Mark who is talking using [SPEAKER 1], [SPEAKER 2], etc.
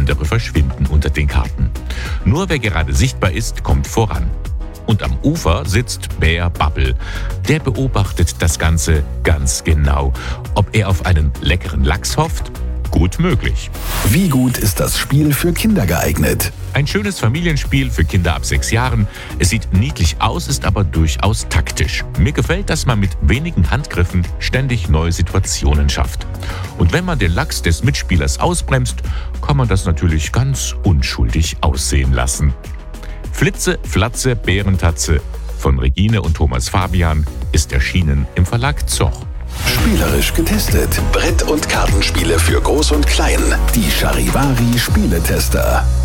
[SPEAKER 1] andere verschwinden unter den Karten. Nur wer gerade sichtbar ist, kommt voran. Und am Ufer sitzt Bär Bubble. Der beobachtet das Ganze ganz genau. Ob er auf einen leckeren Lachs hofft? Gut möglich.
[SPEAKER 2] Wie gut ist das Spiel für Kinder geeignet?
[SPEAKER 1] Ein schönes Familienspiel für Kinder ab 6 Jahren. Es sieht niedlich aus, ist aber durchaus taktisch. Mir gefällt, dass man mit wenigen Handgriffen ständig neue Situationen schafft. Und wenn man den Lachs des Mitspielers ausbremst, kann man das natürlich ganz unschuldig aussehen lassen. Flitze, Flatze, Bärentatze von Regine und Thomas Fabian ist erschienen im Verlag Zoch.
[SPEAKER 2] Spielerisch getestet. Brett- und Kartenspiele für Groß und Klein. Die Charivari Spieletester.